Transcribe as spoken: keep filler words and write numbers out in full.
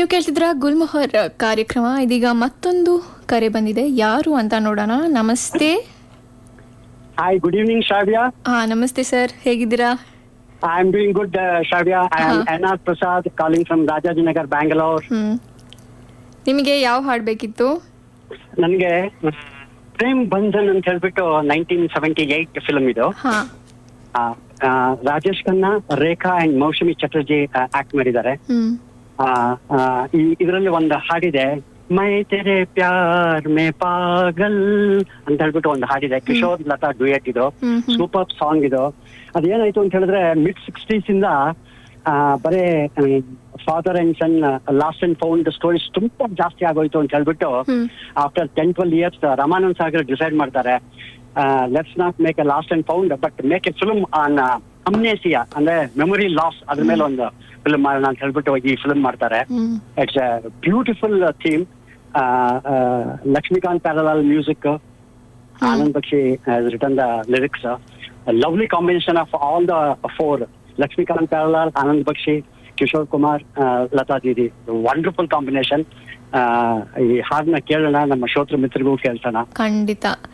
ನೀವು ಕೇಳ್ತಿದ್ರ ಗುಲ್ಮೊಹರ್ ಕಾರ್ಯಕ್ರಮ. ಇದೀಗ ಮತ್ತೊಂದು ಕರೆ ಬಂದಿದೆ, ಯಾರು ಅಂತ ನೋಡೋಣ. ನಮಸ್ತೆ. ಹಾಯ್, ಗುಡ್ ಈವ್ನಿಂಗ್ ಶ್ರಾವ್ಯ. ಹಾ ನಮಸ್ತೆ ಸರ್, ಹೇಗಿದ್ದೀರಾ? I am doing good Shravya. I am an R Prasad calling from Rajajinagar, Bangalore. ಹ್ಮ್ ನಿಮಗೆ ಯಾವ ಹಾಡು ಬೇಕಿತ್ತು? ನನಗೆ ಪ್ರೇಮ್ ಬಂಧನ್ ಅಂತ ಹೇಳ್ಬಿಟ್ಟು ನೈನ್ಟೀನ್ ಸೆವೆಂಟಿ ಏಟ್ ಫಿಲ್ಮ್ ಇದು. ಹಾ ರಾಜೇಶ್ ಖನ್ನಾ, ರೇಖಾ ಅಂಡ್ ಮೌಸಮಿ ಚಟರ್ಜಿ ಆಕ್ಟ್ ಮಾಡಿದ್ದಾರೆ. ಹ್ಮ್ ಇದರಲ್ಲಿ ಒಂದು ಹಾಡಿದೆ, ಮೈ ತೆರೆ ಪ್ಯಾರ್ ಮೇ ಪಾಗಲ್ ಅಂತ ಹೇಳ್ಬಿಟ್ಟು ಒಂದು ಹಾಡಿದೆ. ಕಿಶೋರ್ ಲತಾ ಡ್ಯೂಯೆಟ್ ಇದು. ಸೂಪರ್ ಸಾಂಗ್ ಇದು. ಅದೇನಾಯ್ತು ಅಂತ ಹೇಳಿದ್ರೆ ಮಿಡ್ ಸಿಕ್ಸ್ಟೀಸ್ ಇಂದ ಬರೇ father and son last and found stories ತುಂಬಾ ಜಾಸ್ತಿ ಆಗೋಯ್ತು ಅಂತ ಹೇಳ್ಬಿಟ್ಟು after ten twelve years Ramanand Sagar decide ಮಾಡ್ತಾರೆ, let's not make A last and found but make A film on ಅಮ್ನೇಸಿಯಾ, ಅಂದ್ರೆ ಮೆಮೊರಿ ಲಾಸ್. ಅದ್ರ ಮೇಲೆ ಒಂದು ಫಿಲ್ಮ್ ಮಾಡೋಣ ಅಂತ ಹೇಳ್ಬಿಟ್ಟು ಈ ಫಿಲ್ಮ್ ಮಾಡ್ತಾರೆ. It's A beautiful theme. Lakshmikant ಪ್ಯಾರಲಾಲ್ music, Anand Bakshi return the lyrics. Lovely combination of all the four, Lakshmikant ಪ್ಯಾರಲಾಲ್, Anand Bakshi, Kishore Kumar, Lata Didi. Wonderful combination. ಈ ಹಾಡನ್ನ ಕೇಳೋಣ, ನಮ್ಮ ಶ್ರೋತೃ ಮಿತ್ರರಿಗೂ ಕೇಳ್ಸೋಣ. ಖಂಡಿತ.